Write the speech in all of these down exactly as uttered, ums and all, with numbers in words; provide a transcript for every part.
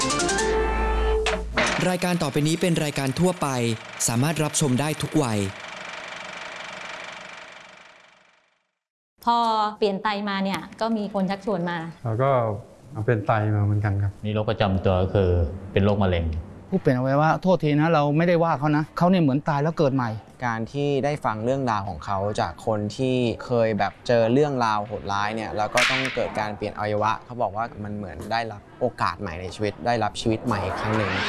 รายการต่อไปนี้เป็นรายการทั่วไปสามารถรับชมได้ทุกวัยพอเปลี่ยนไตมาเนี่ยก็มีคนชักชวนมาเราก็เอาเป็นไตมาเหมือนกันครับมีโรคประจำตัวคือเป็นโรคมะเร็งผู้เปลี่ยนเอาไว้ว่าโทษทีนะเราไม่ได้ว่าเขานะเขาเนี่ยเหมือนตายแล้วเกิดใหม่การที่ได้ฟังเรื่องราวของเขาจากคนที่เคยแบบเจอเรื่องราวโหดร้ายเนี่ยแล้วก็ต้องเกิดการเปลี่ยนอวัยวะเขาบอกว่ามันเหมือนได้รับโอกาสใหม่ในชีวิตได้รับชีวิตใหม่อีกครั้งหนึ่ง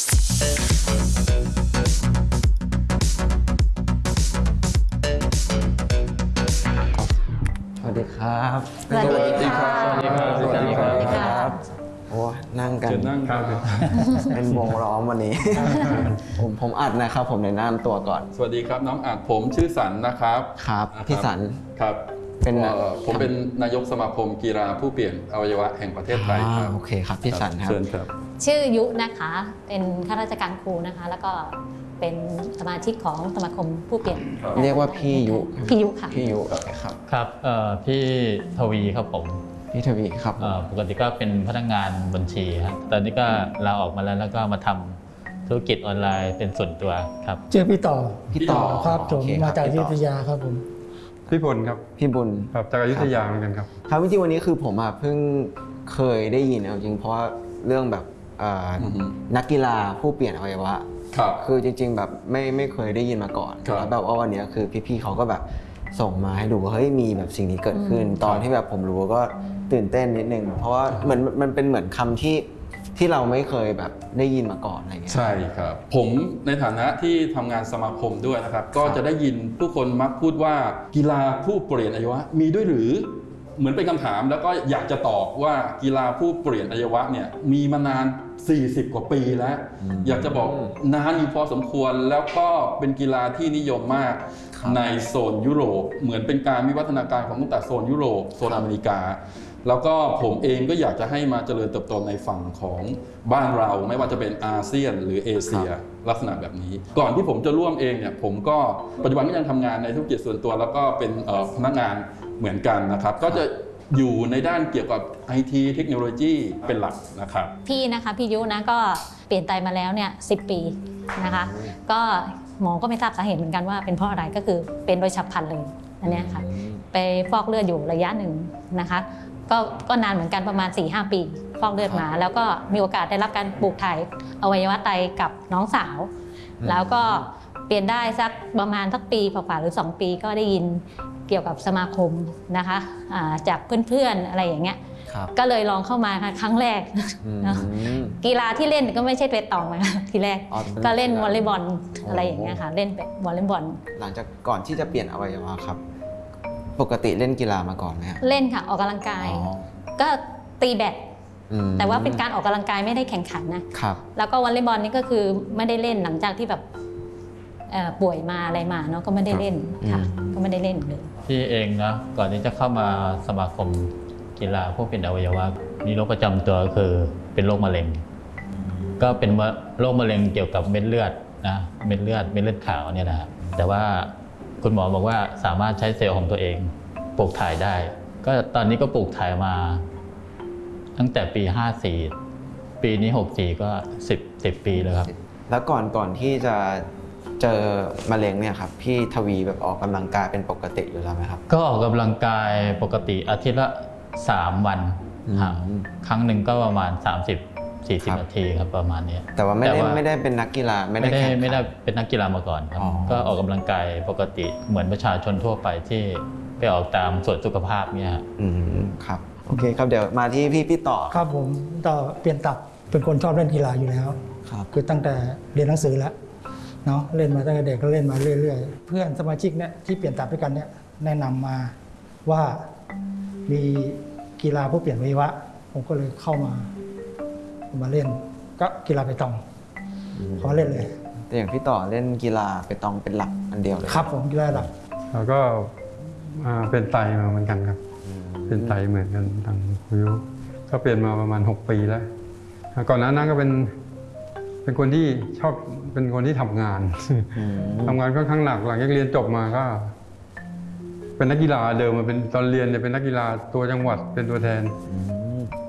สวัสดีครับสวัสดีครับสวัสดีครับสวัสดีครับโอ้นั่งกันนั่งครับเป็นวงล้อมวันนี้ผมผมอัดนะครับผมในแนะนำตัวก่อนสวัสดีครับน้องอัดผมชื่อสันนะครับครับพี่สันครับเป็นผมเป็นนายกสมาคมกีฬาผู้เปลี่ยนอวัยวะแห่งประเทศไทยครับโอเคครับพี่สันครับเชิญครับชื่อยุนะคะเป็นข้าราชการครูนะคะแล้วก็เป็นสมาชิกของสมาคมผู้เปลี่ยนเรียกว่าพี่ยุพี่ยุค่ะพี่ยุครับครับพี่ทวีครับผมพี่ทวีครับปกติก็เป็นพนักงานบัญชีครับตอนนี้ก็ลาออกมาแล้วแล้วก็มาทำธุรกิจออนไลน์เป็นส่วนตัวครับชื่อพี่ต่อพี่ต่อครับผมมาจากอยุธยาครับผมพี่บุญครับพี่บุญครับจากอยุธยาเหมือนกันครับครับจริงๆวันนี้คือผมเพิ่งเคยได้ยินจริงเพราะเรื่องแบบนักกีฬาผู้เปลี่ยนอวัยวะคือจริงๆแบบไม่ไม่เคยได้ยินมาก่อนแล้วแบบว่าวันนี้คือพี่ๆเขาก็แบบส่งมาให้ดูว่าเฮ้ยมีแบบสิ่งนี้เกิดขึ้นตอนที่แบบผมรู้ก็ตื่นเต้นนิดนึงเพราะว่าเหมือนมันเป็นเหมือนคำที่ที่เราไม่เคยแบบได้ยินมาก่อนอะไรเงี้ยใช่ครับผมในฐานะที่ทำงานสมาคมด้วยนะครับก็จะได้ยินผู้คนมักพูดว่ากีฬาผู้เปลี่ยนอวัยวะมีด้วยหรือเหมือนเป็นคำถามแล้วก็อยากจะตอบว่ากีฬาผู้เปลี่ยนอวัยวะเนี่ยมีมานานสี่สิบกว่าปีแล้วอยากจะบอกนานอยู่พอสมควรแล้วก็เป็นกีฬาที่นิยมมากในโซนยุโรปเหมือนเป็นการวิวัฒนาการของตั้งแต่โซนยุโรปโซนอเมริกาแล้วก็ผมเองก็อยากจะให้มาเจริญเติบโตในฝั่งของบ้านเราไม่ว่าจะเป็นอาเซียนหรือเอเชียลักษณะแบบนี้ก่อนที่ผมจะร่วมเองเนี่ยผมก็ปัจจุบันก็ยังทำงานในธุรกิจส่วนตัวแล้วก็เป็นพนักงานเหมือนกันนะครับก็จะอยู่ในด้านเกี่ยวกับ ไอ ที เทคโนโลยีเป็นหลักนะครับพี่นะคะพี่ยุนะก็เปลี่ยนไตมาแล้วเนี่ยสิบปีนะคะก็หมอก็ไม่ทราบสาเหตุเหมือนกันว่าเป็นเพราะอะไรก็คือเป็นโดยฉับพลันเลยอันนี้ค่ะไปฟอกเลือดอยู่ระยะหนึ่งนะคะก็ก็นานเหมือนกันประมาณ สี่ห้า ปีฟอกเลือดมาแล้วก็มีโอกาสได้รับการปลูกถ่ายอวัยวะไตกับน้องสาวแล้วก็เปลี่ยนได้สักประมาณสักปีฝ่าๆหรือสองปีก็ได้ยินเกี่ยวกับสมาคมนะคะจากเพื่อนๆอะไรอย่างเงี้ยก็เลยลองเข้ามาครั้งแรกกีฬาที่เล่นก็ไม่ใช่เปตองนะทีแรกก็เล่นวอลเลย์บอลอะไรอย่างเงี้ยค่ะเล่นวอลเลย์บอลหลังจากก่อนที่จะเปลี่ยนอวัยวะครับปกติเล่นกีฬามาก่อนไหมเล่นค่ะออกกำลังกายก็ตีแบดแต่ว่าเป็นการออกกำลังกายไม่ได้แข่งขันนะแล้วก็วอลเลย์บอลนี่ก็คือไม่ได้เล่นหลังจากที่แบบป่วยมาอะไรมาเนาะก็ไม่ได้เล่นค่ะก็ไม่ได้เล่นเลยพี่เองนะก่อนที่จะเข้ามาสมาคมกีฬาผู้เปลี่ยนอวัยวะมีโรคประจำตัวคือเป็นโรคมะเร็งก็เป็นโรคมะเร็งเกี่ยวกับเม็ดเลือดนะเม็ดเลือดเม็ดเลือดขาวเนี่ยนะแต่ว่าคุณหมอบอกว่าสามารถใช้เซลล์ของตัวเองปลูกถ่ายได้ก็ตอนนี้ก็ปลูกถ่ายมาตั้งแต่ปีห้าสี่ปีนี้หกสี่ก็สิบ สิบปีแล้วครับแล้วก่อนก่อนที่จะเจอมะเร็งเนี่ยครับพี่ทวีแบบออกกำลังกายเป็นปกติอยู่แล้วไหมครับก็ออกกำลังกายปกติอาทิตย์ละสามวันครั้งหนึ่งก็ประมาณสามสิบ สี่สิบนาทีครับประมาณนี้แต่ว่าไม่ได้ไม่ได้เป็นนักกีฬาไม่ได้ไม่ได้เป็นนักกีฬามาก่อนครับก็ออกกำลังกายปกติเหมือนประชาชนทั่วไปที่ไปออกตามสวนสุขภาพเนี่ยอืมครับโอเคครับเดี๋ยวมาที่พี่พี่ต่อครับผมต่อเปลี่ยนตับเป็นคนชอบเล่นกีฬาอยู่แล้วครับคือตั้งแต่เรียนหนังสือแล้วเนาะเล่นมาตั้งแต่เด็กก็เล่นมาเรื่อยๆเพื่อนสมาชิกเนี่ยที่เปลี่ยนตับด้วยกันเนี่ยแนะนำมาว่ามีกีฬาผู้เปลี่ยนอวัยวะผมก็เลยเข้ามามาเล่นก็กีฬาเปตองขอเล่นเลยแต่อย่างพี่ต่อเล่นกีฬาเปตองเป็นหลักอันเดียวเลยครับผมกีฬาหลักแล้วก็เป็นไตมาเหมือนกันครับเป็นไตเหมือนกันทางคุยุก็เปลี่ยนมาประมาณหกปีแล้วก่อนหน้านั้นก็เป็นเป็นคนที่ชอบเป็นคนที่ทำงานทำงานค่อนข้างหนักหลังจากเรียนจบมาก็เป็นนักกีฬาเดิมมาเป็นตอนเรียนเนี่ยเป็นนักกีฬาตัวจังหวัดเป็นตัวแทน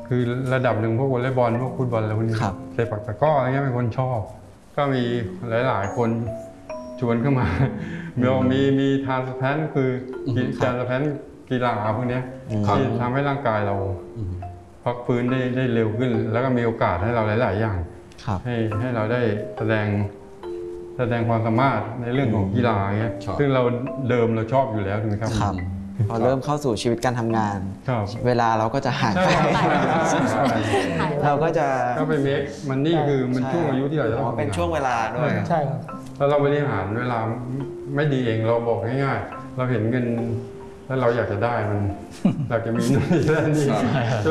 คือระดับหนึ่งพวกวอลเลย์บอลพวกฟุตบอลอะไรพวกนี้เซปักตะกร้ออะไรเงี้ยเป็นคนชอบ ก็มีหลายๆคนชวนเข้ามามีมีมีทานสแพนคือทานสแพนกีฬาพวกนี้ที่ทำให้ร่างกายเราพักฟื้นได้ได้เร็วขึ้น แล้วก็มีโอกาสให้เราหลายๆอย่างให้ให้เราได้แสดงแสดงความสามารถในเรื่องของกีฬาเงี้ยซึ่งเราเดิมเราชอบอยู่แล้วถูกไหมครับพอเริ่มเข้าสู่ชีวิตการทำงานเวลาเราก็จะหายไปเราก็จะก็ไปเมคมันนี่คือมันช่วงอายุที่เราจะต้องเป็นช่วงเวลาด้วยใช่ครับแล้วเราบริหารเวลาไม่ดีเองเราบอกง่ายๆเราเห็นเงินแล้วเราอยากจะได้มันอยากจะมีนู่นนี่นั่นนี่